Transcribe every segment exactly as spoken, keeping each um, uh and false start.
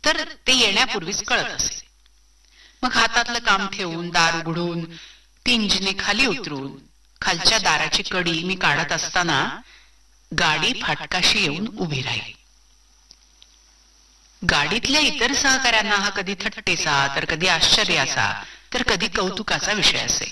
तर ते येण्यापूर्वीच कळत असे. मग हातातलं काम ठेवून दार उघडून पिंजने खाली उतरून खालच्या दाराची कडी मी काढत असताना गाडी फाटकाशी येऊन उभी राहिली. गाडीतल्या इतर सहकाऱ्यांना हा कधी थट्टेचा, तर कधी आश्चर्याचा, तर कधी कौतुकाचा विषय असे.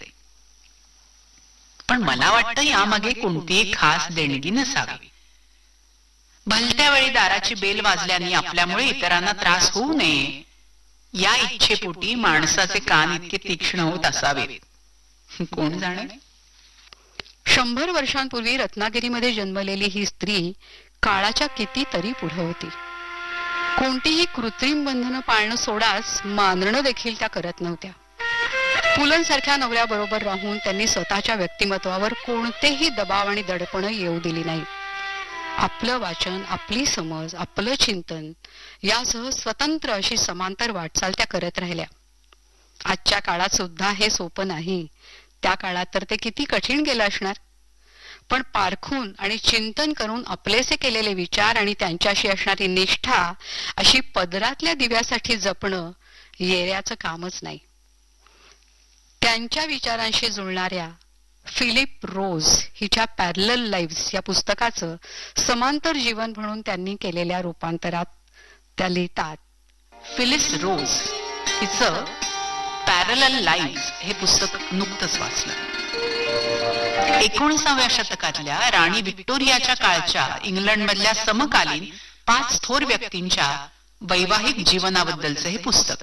पण मला वाटतं यामागे कोणतीही खास देणगी नसावी. भलत्या वेळी दाराची बेल वाजल्याने आपल्यामुळे इतरांना त्रास होऊ नये या इच्छेपोटी माणसाचे कान इतके तीक्ष्ण होत असावेत, कोण जाणे. शंभर वर्षांपूर्वी रत्नागिरीमध्ये जन्मलेली ही स्त्री काळाच्या कितीतरी पुढे होती. कोणतीही कृत्रिम बंधनं पाळणं सोडाच मानणं देखील त्या करत नव्हत्या. पुलंसारख्या नवऱ्याबरोबर राहून त्यांनी स्वतःच्या व्यक्तिमत्वावर कोणतेही दबाव आणि दडपणं येऊ दिली नाही. आपलं वाचन, आपली समज, आपलं चिंतन यासह स्वतंत्र अशी समांतर वाटचाल त्या करत राहिल्या. आजच्या काळात सुद्धा हे सोपं नाही. त्या काळात तर ते किती कठीण गेलं असणार. पण पारखून आणि चिंतन करून आपलेसे केलेले विचार आणि त्यांच्याशी असणारी निष्ठा अशी पदरातल्या दिव्यासाठी जपणं येऱ्याचं कामच नाही. त्यांच्या विचारांशी जुळणाऱ्या फिलिप रोज हिच्या पॅरलल लाईव्ह्स या पुस्तकाचं समांतर जीवन म्हणून त्यांनी केलेल्या रूपांतरात त्या लिहितात. फिलिस रोज हिचं पॅरलल लाईव्ह्स हे पुस्तक नुकतंच वाचलं. एकोणीसाव्या शतकातल्या राणी व्हिक्टोरियाच्या काळच्या इंग्लंडमधल्या समकालीन पाच थोर व्यक्तींच्या वैवाहिक जीवनाबद्दलचं हे पुस्तक.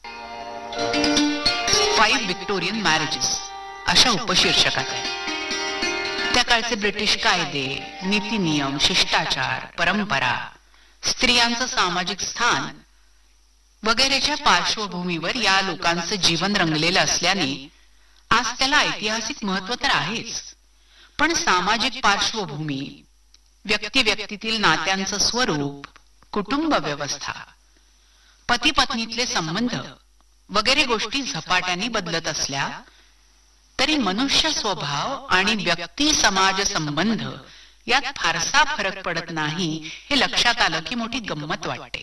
फाईव्ह व्हिक्टोरियन मॅरेजेस अशा उपशीर्षकात आहे. त्या काळचे ब्रिटिश कायदे, नीती नियम, शिष्टाचार, परंपरा, स्त्रियांचं सामाजिक स्थान वगैरेच्या पार्श्वभूमीवर या लोकांचं जीवन रंगलेलं असल्याने आज त्याला ऐतिहासिक महत्व तर आहेच, पण सामाजिक पार्श्वभूमी, व्यक्ती व्यक्तीतील नात्यांचं स्वरूप, कुटुंब व्यवस्था, पती पत्नीतले संबंध वगैरे गोष्टी झपाट्याने बदलत असल्या तरी मनुष्य स्वभाव आणि व्यक्ती समाज संबंध यात फारसा फरक पडत नाही हे लक्षात आलं की मोठी गंमत वाटते.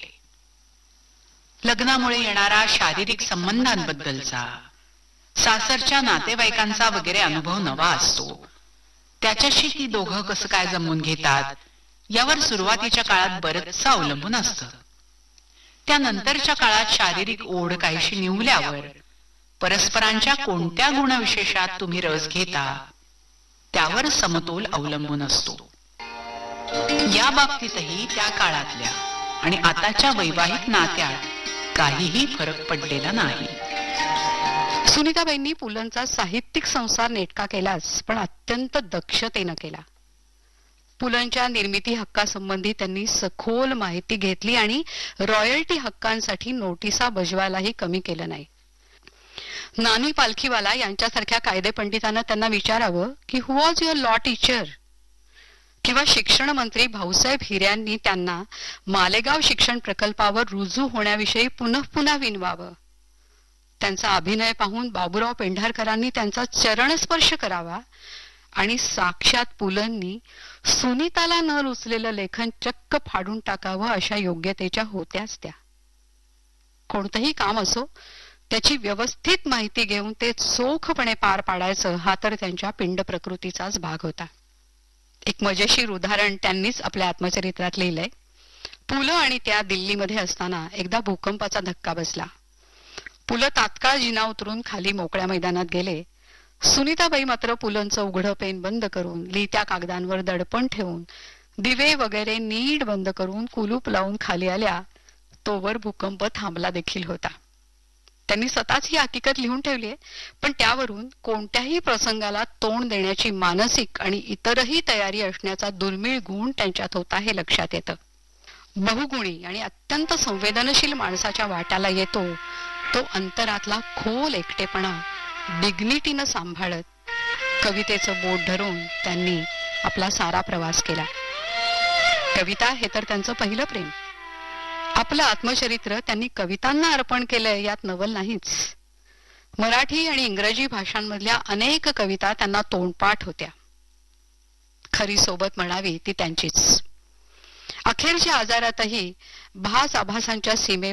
लग्नामुळे येणारा शारीरिक संबंधांबद्दलचा, सासरच्या नातेवाईकांचा वगैरे अनुभव नवा असतो. त्याच्याशी ती दोघं कसं काय जमवून घेतात यावर सुरुवातीच्या काळात बरंचसं अवलंबून असतं. त्यानंतरच्या काळात शारीरिक ओढ काहीशी निवल्यावर परस्परांच्या कोणत्या गुणविशेषात तुम्ही रस घेता त्यावर समतोल अवलंबून असतो. या बाबतीतही त्या काळातल्या आणि आताच्या वैवाहिक नात्यात काहीही फरक पडलेला नाही. सुनीताबाईंनी पुलंचा साहित्यिक संसार नेटका केलाच, पण अत्यंत दक्षतेनं केला. पुलंच्या निर्मिती हक्कासंबंधी त्यांनी सखोल माहिती घेतली आणि रॉयल्टी हक्कांसाठी नोटिसा बजवायलाही कमी केलं नाही. नानी पालखीवाला यांच्यासारख्या कायदेपंडितांना त्यांना विचारावं की हु वॉज युअर लॉ टीचर, किंवा शिक्षण मंत्री भाऊसाहेब हिऱ्यांनी त्यांना मालेगाव शिक्षण प्रकल्पावर रुजू होण्याविषयी पुनः पुन्हा विनवावं. त्यांचा अभिनय पाहून बाबूराव पेंढारकरांनी त्यांचा चरणस्पर्श करावा आणि साक्षात पुलंनी सुनीताला न रुचलेलं लेखन चक्क फाडून टाकावं अशा योग्यतेच्या होत्याच त्या. कोणतंही काम असो त्याची व्यवस्थित माहिती घेऊन ते चोखपणे पार पाडायचं हा तर त्यांच्या पिंड प्रकृतीचाच भाग होता. एक मजेशीर उदाहरण त्यांनीच आपल्या आत्मचरित्रात लिहिलंय. पुलं आणि त्या दिल्लीमध्ये असताना एकदा भूकंपाचा धक्का बसला. पुलं तात्काळ जिना उतरून खाली मोकळ्या मैदानात गेले. सुनीताबाई मात्र पुलंचं उघडं पेन बंद करून, लिहित्या कागदांवर दडपण ठेवून, दिवे वगैरे नीट बंद करून कुलूप लावून खाली आल्या. तोवर भूकंप थांबला देखील होता. त्यांनी स्वतःच ही हकीकत लिहून ठेवली आहे, पण त्यावरून कोणत्याही प्रसंगाला तोंड देण्याची मानसिक आणि इतरही तयारी असण्याचा दुर्मिळ गुण त्यांच्यात होता हे लक्षात येतं. बहुगुणी आणि अत्यंत संवेदनशील माणसाच्या वाट्याला येतो तो अंतरातला खोल एकटेपणा डिग्निटीनं सांभाळत कवितेचं बोट धरून त्यांनी आपला सारा प्रवास केला. कविता हे तर त्यांचं पहिलं प्रेम. आपलं आत्मचरित्र त्यांनी कवितांना अर्पण केलंय यात नवल नाहीच. मराठी आणि इंग्रजी भाषांमधल्या अनेक कविता त्यांना तोंडपाठ होत्या. खरी सोबत म्हणावी ती त्यांचीच. अखेरच्या आजारातही भास आभासांच्या सीमे